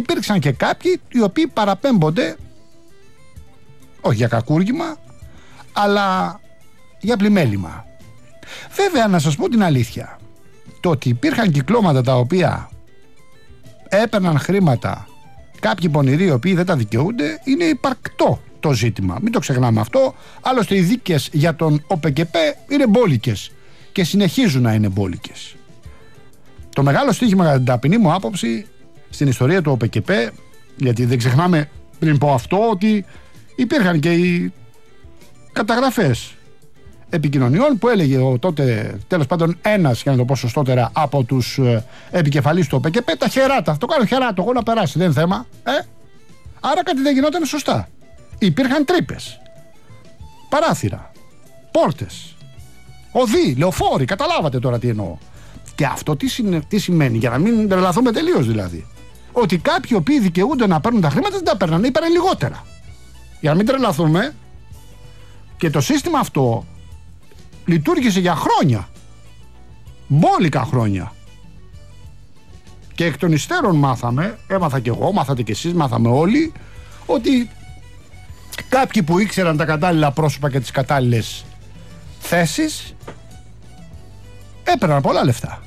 υπήρξαν και κάποιοι οι οποίοι παραπέμπονται όχι για κακούργημα, αλλά για πλημέλημα. Βέβαια, να σας πω την αλήθεια, το ότι υπήρχαν κυκλώματα τα οποία έπαιρναν χρήματα κάποιοι πονηροί οι οποίοι δεν τα δικαιούνται, είναι υπαρκτό το ζήτημα. Μην το ξεχνάμε αυτό. Άλλωστε οι δίκες για τον ΟΠΚΠ είναι μπόλικες και συνεχίζουν να είναι μπόλικες. Το μεγάλο στοίχημα, κατά την ταπεινή μου άποψη, στην ιστορία του ΟΠΚΠ, γιατί δεν ξεχνάμε πριν πω αυτό, ότι υπήρχαν και οι καταγραφές επικοινωνιών που έλεγε ο τότε, τέλος πάντων, ένας, για να το πω σωστότερα, από τους επικεφαλείς του ΟΠΚΠ, τα χεράτα. Το κάνω χεράτο, εγώ να περάσει, δεν είναι θέμα. Άρα κάτι δεν γινόταν σωστά. Υπήρχαν τρύπες, παράθυρα, πόρτες, οδοί, λεωφόροι, καταλάβατε τώρα τι εννοώ. Και αυτό τι σημαίνει, για να μην τρελαθούμε τελείως δηλαδή? Ότι κάποιοι οποίοι δικαιούνται να παίρνουν τα χρήματα δεν τα παίρνανε, είπαν λιγότερα. Για να μην τρελαθούμε. Και το σύστημα αυτό λειτουργήσε για χρόνια. Μπόλικα χρόνια. Και εκ των υστέρων μάθαμε, έμαθα κι εγώ, μάθατε κι εσείς, μάθαμε όλοι, ότι κάποιοι που ήξεραν τα κατάλληλα πρόσωπα και τις κατάλληλες θέσεις έπαιρναν πολλά λεφτά.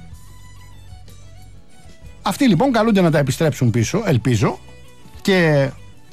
Αυτοί λοιπόν καλούνται να τα επιστρέψουν πίσω, ελπίζω, και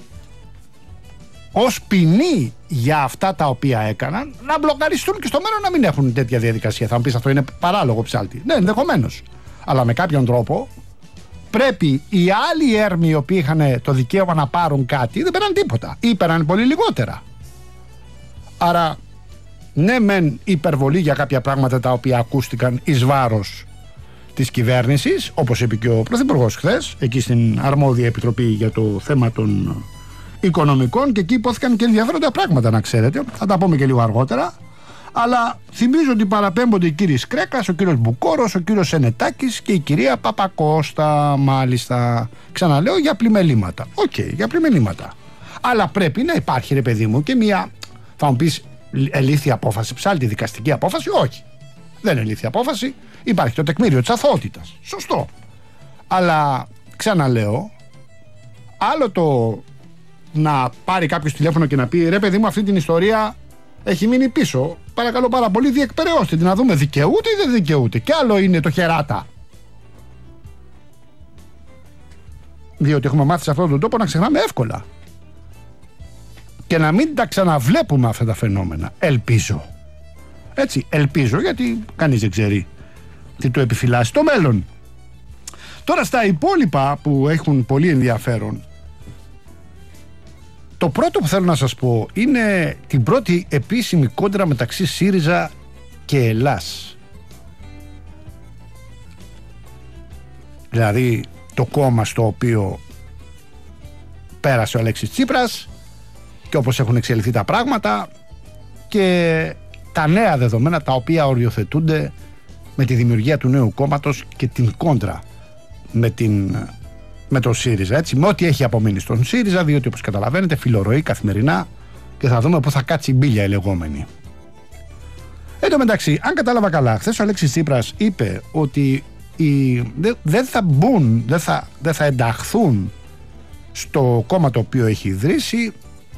ως ποινή για αυτά τα οποία έκαναν να μπλοκαριστούν και στο μέλλον να μην έχουν τέτοια διαδικασία. Θα μου πεις, αυτό είναι παράλογο, ψάλτη. Ναι, ενδεχομένως. Αλλά με κάποιον τρόπο πρέπει οι άλλοι έρμοι οι οποίοι είχαν το δικαίωμα να πάρουν κάτι δεν παίρναν τίποτα ή παίρναν πολύ λιγότερα. Άρα, ναι, μεν υπερβολή για κάποια πράγματα τα οποία ακούστηκαν εις βάρος της κυβέρνησης, όπως είπε και ο Πρωθυπουργός χθες, εκεί στην αρμόδια επιτροπή για το θέμα των οικονομικών, και εκεί υπόθηκαν και ενδιαφέροντα πράγματα, να ξέρετε. Θα τα πούμε και λίγο αργότερα. Αλλά θυμίζω ότι παραπέμπονται οι κύριοι Σκρέκας, ο κύριος Μπουκόρος, ο κύριος Σενετάκης και η κυρία Παπακώστα, μάλιστα. Ξαναλέω, για πλημελήματα. Για πλημελήματα. Αλλά πρέπει να υπάρχει, ρε παιδί μου, και μια, θα μου πεις, ελήφθη απόφαση, ψάλτη, δικαστική απόφαση. Όχι. Δεν είναι ελήφθη απόφαση. Υπάρχει το τεκμήριο της αθωότητας. Σωστό. Αλλά ξαναλέω, άλλο το να πάρει κάποιος τηλέφωνο και να πει, ρε παιδί μου, αυτή την ιστορία έχει μείνει πίσω. Παρακαλώ πάρα πολύ, διεκπεραιώστε την, να δούμε δικαιούται ή δεν δικαιούται. Και άλλο είναι το χεράτα. Διότι έχουμε μάθει σε αυτόν τον τόπο να ξεχνάμε εύκολα. Και να μην τα ξαναβλέπουμε αυτά τα φαινόμενα. Ελπίζω. Έτσι, ελπίζω, γιατί κανείς δεν ξέρει τι του επιφυλάσσει το μέλλον. Τώρα στα υπόλοιπα που έχουν πολύ ενδιαφέρον, το πρώτο που θέλω να σας πω είναι την πρώτη επίσημη κόντρα μεταξύ ΣΥΡΙΖΑ και Ελλάς. Δηλαδή το κόμμα στο οποίο πέρασε ο Αλέξης Τσίπρας και όπως έχουν εξελιχθεί τα πράγματα και τα νέα δεδομένα τα οποία οριοθετούνται με τη δημιουργία του νέου κόμματος και την κόντρα με τον ΣΥΡΙΖΑ, έτσι, με ό,τι έχει απομείνει στον ΣΥΡΙΖΑ, διότι όπως καταλαβαίνετε φιλορροεί καθημερινά και θα δούμε πού θα κάτσει η μπίλια η λεγόμενη. Εν τω μεταξύ, αν κατάλαβα καλά, χθες ο Αλέξης Τσίπρας είπε ότι δεν θα ενταχθούν στο κόμμα το οποίο έχει ιδρύσει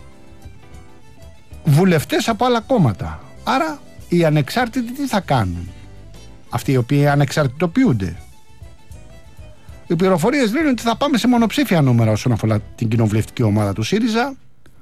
βουλευτές από άλλα κόμματα. Άρα οι ανεξάρτητοι τι θα κάνουν? Αυτοί οι οποίοι ανεξαρτητοποιούνται. Οι πληροφορίες λένε ότι θα πάμε σε μονοψήφια νούμερα όσον αφορά την κοινοβουλευτική ομάδα του ΣΥΡΙΖΑ.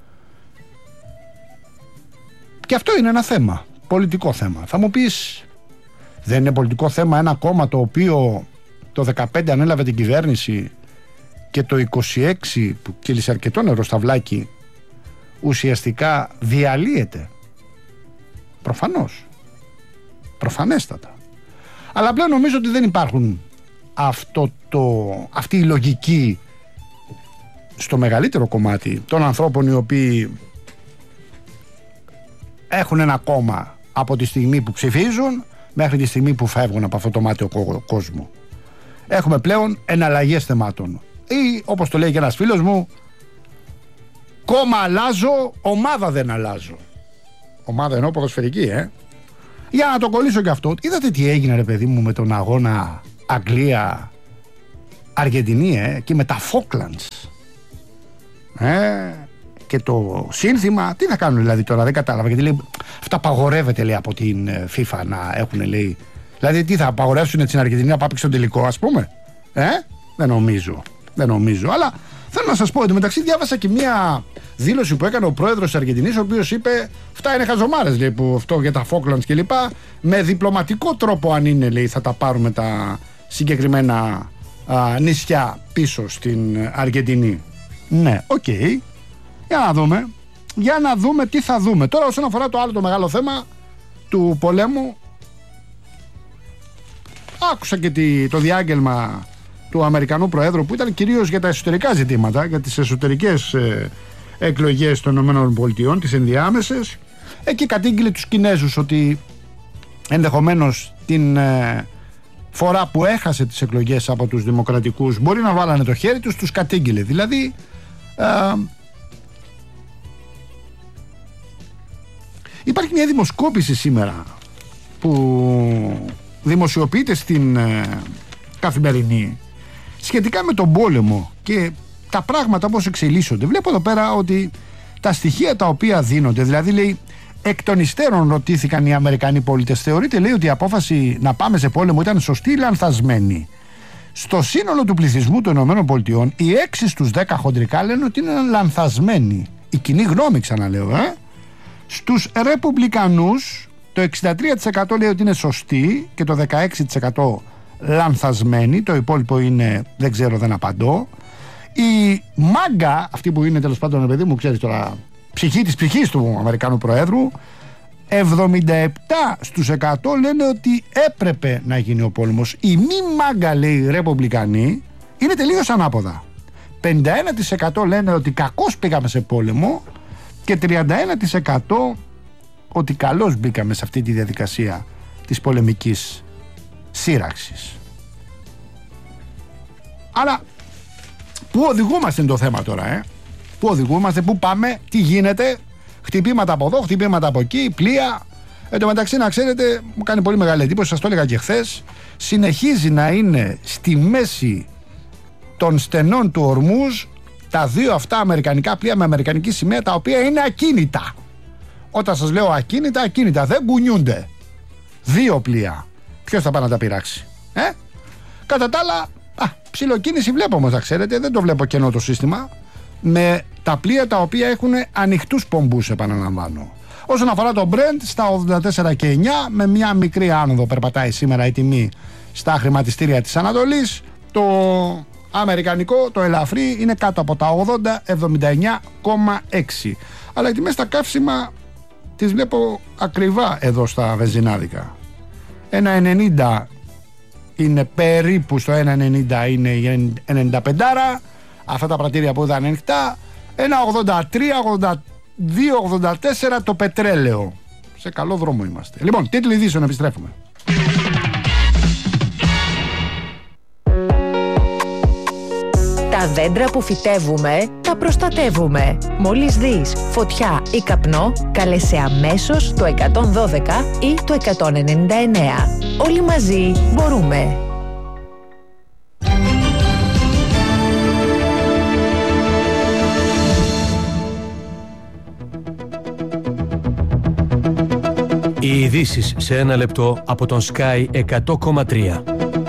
Και αυτό είναι ένα θέμα, πολιτικό θέμα. Θα μου πεις, δεν είναι πολιτικό θέμα ένα κόμμα το οποίο το 2015 ανέλαβε την κυβέρνηση και το 26 που κύλησε αρκετό νερό στα βλάκι ουσιαστικά διαλύεται? Προφανώς. Προφανέστατα. Αλλά πλέον νομίζω ότι δεν υπάρχουν αυτή η λογική στο μεγαλύτερο κομμάτι των ανθρώπων οι οποίοι έχουν ένα κόμμα από τη στιγμή που ψηφίζουν μέχρι τη στιγμή που φεύγουν από αυτό το μάτιο κόσμο. Έχουμε πλέον εναλλαγές θεμάτων ή, όπως το λέει και ένας φίλος μου, κόμμα αλλάζω, ομάδα δεν αλλάζω. Ομάδα εννοώ ποδοσφαιρική, Για να το κολλήσω και αυτό, είδατε τι έγινε, ρε παιδί μου, με τον αγώνα Αργεντινή, και με τα Falklands. Και το σύνθημα, τι να κάνουν δηλαδή τώρα, δεν κατάλαβα. Γιατί λέει, αυτά απαγορεύεται, λέει, από την FIFA να έχουν, λέει. Δηλαδή, τι θα απαγορεύσουν την Αργεντινή να πάει στον τελικό, ας πούμε. Δεν νομίζω. Αλλά θέλω να σας πω, εντωμεταξύ διάβασα και μια δήλωση που έκανε ο πρόεδρος της Αργεντινής, ο οποίος είπε: αυτά είναι χαζομάρες, λέει, που αυτό για τα Falklands κλπ. Με διπλωματικό τρόπο, αν είναι, λέει, θα τα πάρουμε τα συγκεκριμένα νησιά πίσω στην Αργεντινή. Ναι, οκ. Για να δούμε τι θα δούμε. Τώρα, όσον αφορά το άλλο το μεγάλο θέμα του πολέμου, άκουσα και το διάγγελμα του Αμερικανού Προέδρου, που ήταν κυρίως για τα εσωτερικά ζητήματα, για τις εσωτερικές εκλογές των ΗΠΑ, τις ενδιάμεσες. Εκεί κατήγγειλε τους Κινέζους ότι ενδεχομένως την φορά που έχασε τις εκλογές από τους δημοκρατικούς μπορεί να βάλανε το χέρι τους κατήγγειλε. Δηλαδή υπάρχει μια δημοσκόπηση σήμερα που δημοσιοποιείται στην Καθημερινή σχετικά με τον πόλεμο και τα πράγματα πώς εξελίσσονται. Βλέπω εδώ πέρα ότι τα στοιχεία τα οποία δίνονται, δηλαδή λέει, εκ των υστέρων ρωτήθηκαν οι Αμερικανοί πολίτες, θεωρείται, λέει, ότι η απόφαση να πάμε σε πόλεμο ήταν σωστή ή λανθασμένη? Στο σύνολο του πληθυσμού των ΗΠΑ, οι 6 στους 10 χοντρικά λένε ότι είναι λανθασμένη. Η κοινή γνώμη, ξαναλέω, Στους Ρεπουμπλικανούς το 63% λέει ότι είναι σωστή και το 16% λανθασμένη. Το υπόλοιπο είναι δεν ξέρω, δεν απαντώ. Η μάγκα, αυτή που είναι τέλος πάντων, παιδί μου, ξέρεις τώρα, ψυχή της ψυχής του Αμερικανού Προέδρου, 77 στους 100 λένε ότι έπρεπε να γίνει ο πόλεμος. Η μη μάγκα, λέει, Ρεπουμπλικανοί, είναι τελείως ανάποδα. 51% λένε ότι κακώς πήγαμε σε πόλεμο και 31% ότι καλώς μπήκαμε σε αυτή τη διαδικασία της πολεμικής σύραξης. Αλλά πού οδηγούμαστε είναι το θέμα τώρα, Πού οδηγούμαστε, πού πάμε, τι γίνεται? Χτυπήματα από εδώ, χτυπήματα από εκεί, πλοία. Εν τω μεταξύ, να ξέρετε, μου κάνει πολύ μεγάλη εντύπωση, σας το έλεγα και χθες, συνεχίζει να είναι στη μέση των στενών του Ορμούζ τα δύο αυτά αμερικανικά πλοία με αμερικανική σημαία, τα οποία είναι ακίνητα. Όταν σας λέω ακίνητα, δεν κουνιούνται. Δύο πλοία. Ποιος θα πάει να τα πειράξει? Κατά τα άλλα, ψιλοκίνηση βλέπω όμως, να ξέρετε, δεν το βλέπω κενό το σύστημα, με τα πλοία τα οποία έχουν ανοιχτούς πομπούς, επαναλαμβάνω. Όσον αφορά το Brent, στα 84 και 9, με μια μικρή άνοδο περπατάει σήμερα η τιμή στα χρηματιστήρια της Ανατολής. Το αμερικανικό, το ελαφρύ, είναι κάτω από τα 80, 79,6. Αλλά οι τιμές στα καύσιμα τις βλέπω ακριβά εδώ στα βενζινάδικα. 1,90 είναι περίπου, στο 1,90 είναι η 95, αυτά τα πρατήρια που ήταν ανοιχτά. 1,83, 82, 84 το πετρέλαιο. Σε καλό δρόμο είμαστε. Λοιπόν, τίτλοι ειδήσεων, επιστρέφουμε. Τα δέντρα που φυτεύουμε, τα προστατεύουμε. Μόλις δεις φωτιά ή καπνό, κάλεσε αμέσως το 112 ή το 199. Όλοι μαζί μπορούμε. Οι ειδήσεις σε ένα λεπτό από τον Sky 100,3.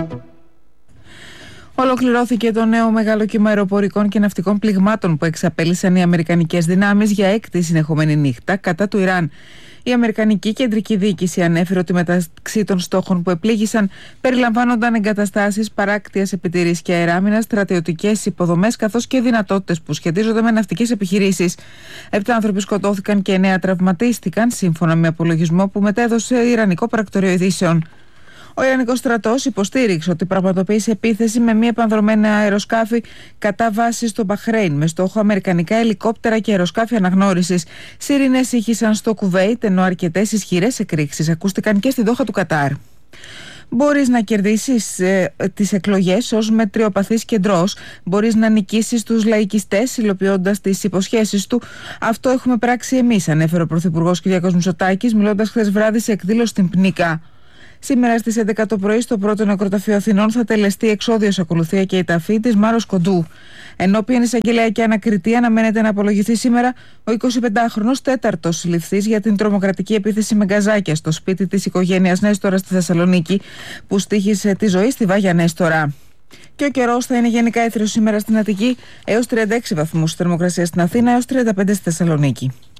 Ολοκληρώθηκε το νέο μεγάλο κύμα αεροπορικών και ναυτικών πληγμάτων που εξαπέλυσαν οι αμερικανικές δυνάμεις για έκτη συνεχόμενη νύχτα κατά του Ιράν. Η Αμερικανική Κεντρική Διοίκηση ανέφερε ότι μεταξύ των στόχων που επλήγησαν περιλαμβάνονταν εγκαταστάσεις παράκτειας επιτήρησης και αεράμινας, στρατιωτικές υποδομές καθώς και δυνατότητες που σχετίζονται με ναυτικές επιχειρήσεις. 7 άνθρωποι σκοτώθηκαν και 9 τραυματίστηκαν, σύμφωνα με απολογισμό που μετέδωσε Ιρανικό Πρακτορείο Ειδήσεων. Ο Ιρανικός στρατός υποστήριξε ότι πραγματοποίησε επίθεση με μη επανδρομένα αεροσκάφη κατά βάση στο Μπαχρέιν με στόχο αμερικανικά ελικόπτερα και αεροσκάφη αναγνώρισης. Σιρήνες ήχησαν στο Κουβέιτ, ενώ αρκετές ισχυρές εκρήξεις ακούστηκαν και στη Δόχα του Κατάρ. Μπορείς να κερδίσεις τις εκλογές ως μετριοπαθής κεντρός. Μπορείς να νικήσεις τους λαϊκιστές υλοποιώντας τις υποσχέσεις του. Αυτό έχουμε πράξει εμείς, ανέφερε ο Πρωθυπουργός Κυριάκος Μητσοτάκης, μιλώντας χθες βράδυ σε εκδήλωση στην Πνίκα. Σήμερα στις 11 το πρωί στο πρώτο νεκροταφείο Αθηνών θα τελεστεί εξώδιος ακολουθία και η ταφή της Μάρος Κοντού. Ενώπιον εισαγγελέα ανακριτή αναμένεται να απολογηθεί σήμερα ο 25χρονος τέταρτος συλληφθής για την τρομοκρατική επίθεση με γκαζάκια στο σπίτι της οικογένειας Νέστορα στη Θεσσαλονίκη, που στοίχησε τη ζωή στη Βάγια Νέστορα. Και ο καιρός θα είναι γενικά έθριος σήμερα στην Αττική, έως 36 βαθμούς θερμοκρασία στην Αθήνα, έως 35 στη Θεσσαλονίκη.